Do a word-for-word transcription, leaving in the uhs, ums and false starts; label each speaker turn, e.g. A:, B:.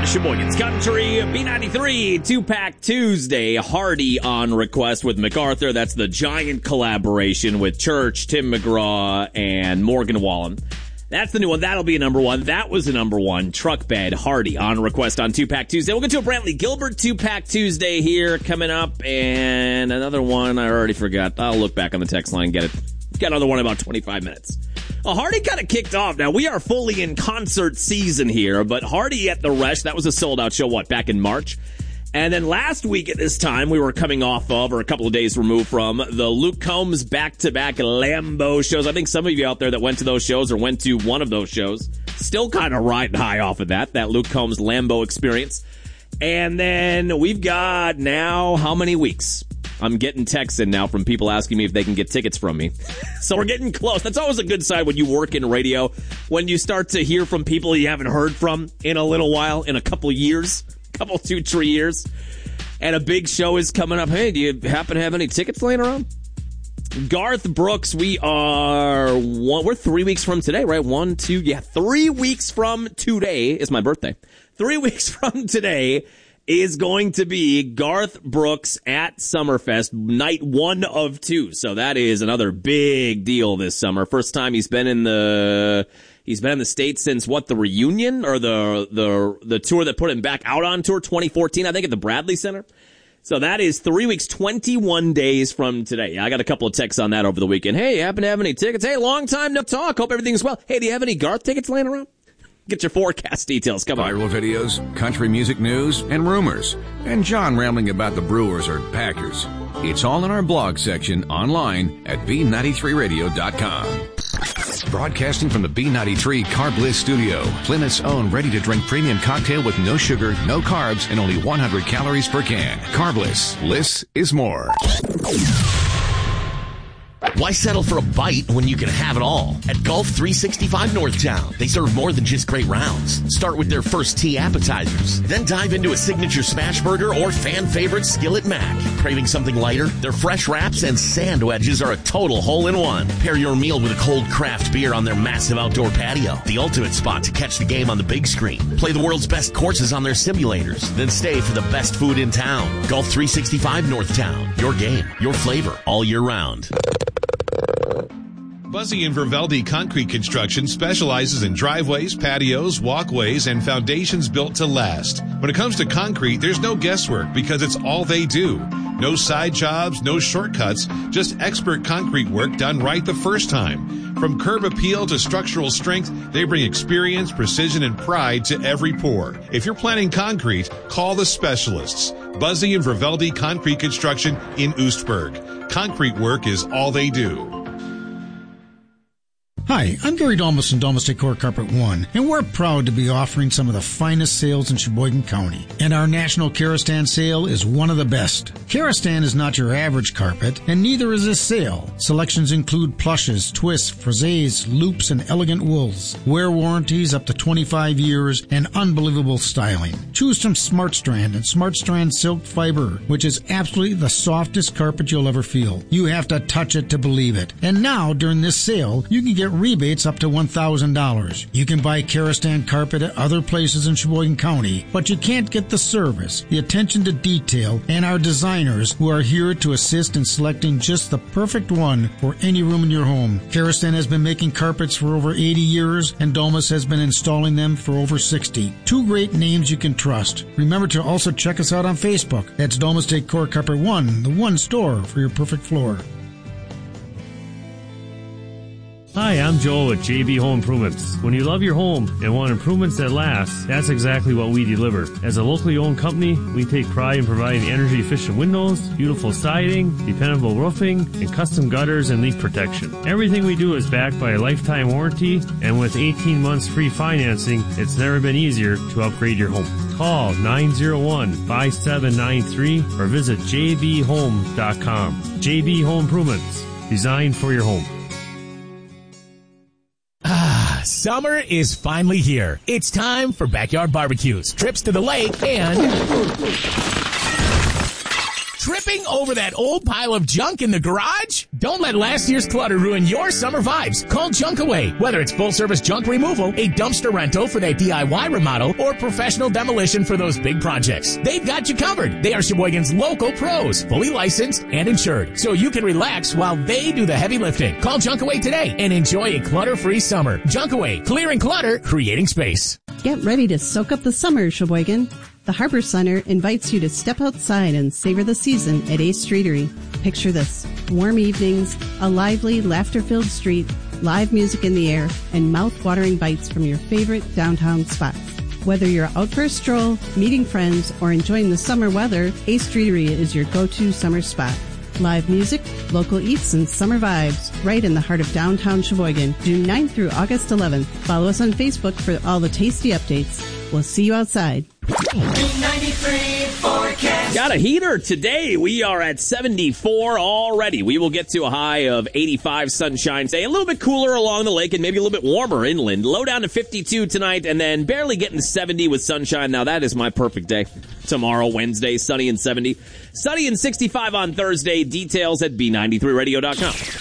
A: Sheboygan's Country, B ninety-three, two-pack Tuesday, Hardy on request with MacArthur. That's the giant collaboration with Church, Tim McGraw, and Morgan Wallen. That's the new one. That'll be a number one. That was a number one. Truck Bed, Hardy on request on two-pack Tuesday. We'll get to a Brantley Gilbert two-pack Tuesday here coming up, and another one I already forgot. I'll look back on the text line and get it. Got another one in about twenty-five minutes. Well, Hardy kind of kicked off. Now, we are fully in concert season here, but Hardy at the Resch, that was a sold-out show, what, back in March? And then last week at this time, we were coming off of, or a couple of days removed from, the Luke Combs back-to-back Lambeau shows. I think some of you out there that went to those shows or went to one of those shows still kind of riding high off of that, that Luke Combs Lambeau experience. And then we've got now how many weeks? I'm getting texts in now from people asking me if they can get tickets from me. So we're getting close. That's always a good sign when you work in radio, when you start to hear from people you haven't heard from in a little while, in a couple years, couple, two, three years. And a big show is coming up. Hey, do you happen to have any tickets laying around? Garth Brooks, we are, one, we're three weeks from today, right? One, two, yeah, three weeks from today is my birthday. Three weeks from today is going to be Garth Brooks at Summerfest, night one of two. So that is another big deal this summer. First time he's been in the, he's been in the States since what, the reunion or the, the, the tour that put him back out on tour, twenty fourteen, I think at the Bradley Center. So that is three weeks, twenty-one days from today. I got a couple of texts on that over the weekend. Hey, happen to have any tickets? Hey, long time no talk. Hope everything's well. Hey, do you have any Garth tickets laying around? Get your forecast details. Come on.
B: Viral videos, country music news, and rumors. And John rambling about the Brewers or Packers. It's all in our blog section online at B ninety-three radio dot com. Broadcasting from the B ninety-three Carb Bliss studio. Plymouth's own ready-to-drink premium cocktail with no sugar, no carbs, and only one hundred calories per can. Carb Bliss. Bliss is more.
C: Why settle for a bite when you can have it all? At Golf three sixty-five Northtown, they serve more than just great rounds. Start with their first tea appetizers, then dive into a signature smash burger or fan favorite skillet mac. Craving something lighter? Their fresh wraps and sand wedges are a total hole-in-one. Pair your meal with a cold craft beer on their massive outdoor patio, the ultimate spot to catch the game on the big screen. Play the world's best courses on their simulators, then stay for the best food in town. Golf three sixty-five Northtown, your game, your flavor, all year round.
D: Buzzy and Verveldi Concrete Construction specializes in driveways, patios, walkways, and foundations built to last. When it comes to concrete, there's no guesswork because it's all they do. No side jobs, no shortcuts, just expert concrete work done right the first time. From curb appeal to structural strength, they bring experience, precision, and pride to every pour. If you're planning concrete, call the specialists. Buzzy and Verveldi Concrete Construction in Oostburg. Concrete work is all they do.
E: Hi, I'm Gary Dolmas from Dolmas Decor Carpet One, and we're proud to be offering some of the finest sales in Sheboygan County. And our National Karastan sale is one of the best. Karastan is not your average carpet, and neither is this sale. Selections include plushes, twists, frosés, loops, and elegant wools. Wear warranties up to twenty-five years, and unbelievable styling. Choose from Smart Strand and Smart Strand Silk Fiber, which is absolutely the softest carpet you'll ever feel. You have to touch it to believe it. And now, during this sale, you can get rebates up to one thousand dollars. You can buy Karastan carpet at other places in Sheboygan County, but you can't get the service, the attention to detail, and our designers who are here to assist in selecting just the perfect one for any room in your home. Karastan has been making carpets for over eighty years, and Dolmas has been installing them for over sixty. Two great names you can trust. Remember to also check us out on Facebook. That's Dolmas Decor Carpet One, the one store for your perfect floor.
F: Hi, I'm Joel with J B Home Improvements. When you love your home and want improvements that last, that's exactly what we deliver. As a locally owned company, we take pride in providing energy-efficient windows, beautiful siding, dependable roofing, and custom gutters and leak protection. Everything we do is backed by a lifetime warranty, and with eighteen months free financing, it's never been easier to upgrade your home. Call nine oh one, five seven nine three or visit j b home dot com. J B Home Improvements, designed for your home.
G: Summer is finally here. It's time for backyard barbecues, trips to the lake, and Tripping over that old pile of junk in the garage? Don't let last year's clutter ruin your summer vibes. Call Junk Away. Whether it's full-service junk removal, a dumpster rental for that D I Y remodel, or professional demolition for those big projects, they've got you covered. They are Sheboygan's local pros, fully licensed and insured, so you can relax while they do the heavy lifting. Call Junk Away today and enjoy a clutter-free summer. Junk Away, clearing clutter, creating space.
H: Get ready to soak up the summer, Sheboygan. The Harbor Center invites you to step outside and savor the season at Ace Streetery. Picture this: warm evenings, a lively, laughter-filled street, live music in the air, and mouth-watering bites from your favorite downtown spots. Whether you're out for a stroll, meeting friends, or enjoying the summer weather, Ace Streetery is your go-to summer spot. Live music, local eats, and summer vibes right in the heart of downtown Sheboygan, June ninth through August eleventh. Follow us on Facebook for all the tasty updates. We'll see you outside.
I: ninety-three forecast.
A: Got a heater today. We are at seventy-four already. We will get to a high of eighty-five, sunshine today. A little bit cooler along the lake and maybe a little bit warmer inland. Low down to fifty-two tonight and then barely getting to seventy with sunshine. Now that is my perfect day. Tomorrow, Wednesday, sunny and seventy. Sunny and sixty-five on Thursday. Details at B ninety-three radio dot com.